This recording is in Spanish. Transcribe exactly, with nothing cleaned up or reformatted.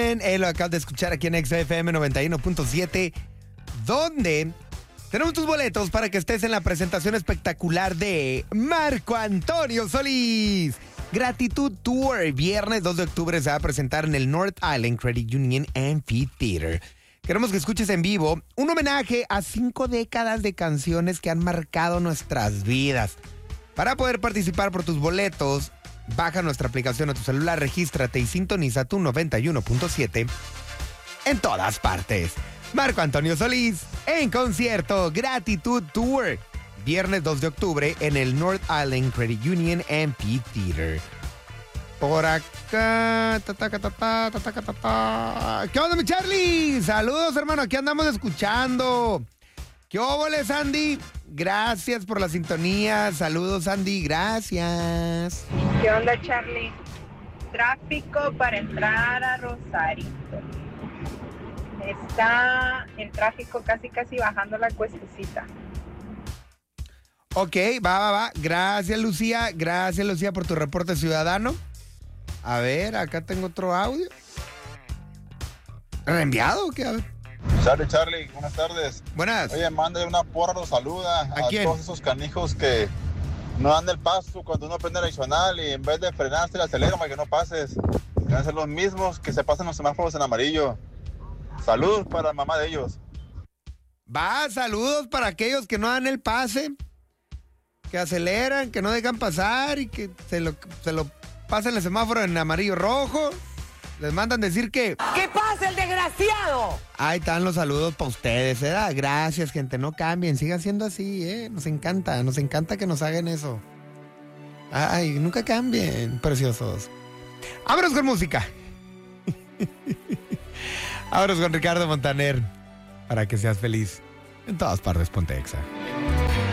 Union. Él lo acabas de escuchar aquí en X F M noventa y uno punto siete, donde tenemos tus boletos para que estés en la presentación espectacular de Marco Antonio Solís. Gratitud Tour. Viernes dos de octubre se va a presentar en el North Island Credit Union Amphitheater. Queremos que escuches en vivo un homenaje a cinco décadas de canciones que han marcado nuestras vidas. Para poder participar por tus boletos, baja nuestra aplicación a tu celular, regístrate y sintoniza tu noventa y uno punto siete en todas partes. Marco Antonio Solís en concierto, Gratitud Tour. Viernes dos de octubre en el North Island Credit Union Amphitheater. Por acá. Ta, ta, ta, ta, ta, ta, ta, ta. ¿Qué onda, mi Charlie? Saludos, hermano. Aquí andamos escuchando. ¿Qué óvole, Sandy? Gracias por la sintonía. Saludos, Sandy. Gracias. ¿Qué onda, Charlie? Tráfico para entrar a Rosarito. Está el tráfico casi, casi bajando la cuestecita. Ok, va, va, va. Gracias, Lucía. Gracias, Lucía, por tu reporte ciudadano. A ver, acá tengo otro audio. ¿Reenviado o qué? A ver. Charlie, Charlie, buenas tardes. Buenas. Oye, mándale una porra, los saluda ¿A, a quién? todos esos canijos que no dan el paso cuando uno prende la adicional y en vez de frenarse le aceleran para que no pases. Deben ser los mismos que se pasan los semáforos en amarillo. Saludos para la mamá de ellos. Va, saludos para aquellos que no dan el pase, que aceleran, que no dejan pasar y que se lo, se lo pasan el semáforo en amarillo rojo. Les mandan decir que... ¡Que pase el desgraciado! Ahí están los saludos para ustedes, ¿eh? Gracias, gente, no cambien, sigan siendo así, ¿eh? Nos encanta, nos encanta que nos hagan eso. Ay, nunca cambien, preciosos. Vámonos con música. Vámonos con Ricardo Montaner, para que seas feliz. En todas partes, ponte Exa.